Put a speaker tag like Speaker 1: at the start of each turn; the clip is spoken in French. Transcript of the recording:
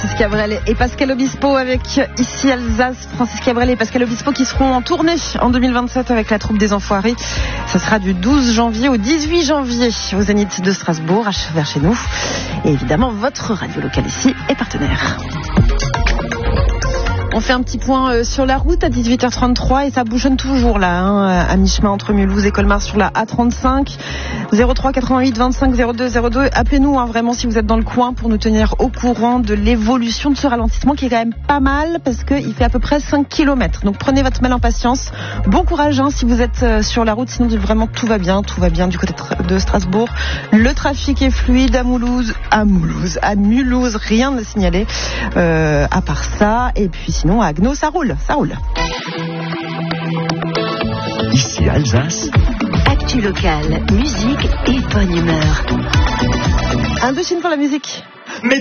Speaker 1: Francis Cabrel et Pascal Obispo avec Ici Alsace. Francis Cabrel et Pascal Obispo qui seront en tournée en 2027 avec la troupe des Enfoirés. Ça sera du 12 janvier au 18 janvier au Zénith de Strasbourg, vers chez nous. Et évidemment, votre radio locale ici est partenaire. On fait un petit point sur la route à 18h33 et ça bouchonne toujours là, à mi-chemin entre Mulhouse et Colmar sur la A35. 03 88 25 02 02. Appelez-nous vraiment si vous êtes dans le coin pour nous tenir au courant de l'évolution de ce ralentissement qui est quand même pas mal parce qu'il fait à peu près 5 km. Donc prenez votre mal en patience. Bon courage si vous êtes sur la route, sinon vraiment tout va bien du côté de Strasbourg. Le trafic est fluide à Mulhouse, rien à signaler à part ça. Et puis sinon à Agno, ça roule.
Speaker 2: Ici Alsace.
Speaker 3: Actu locale, musique et bonne humeur.
Speaker 1: Un 2 chine pour la musique.
Speaker 2: Mais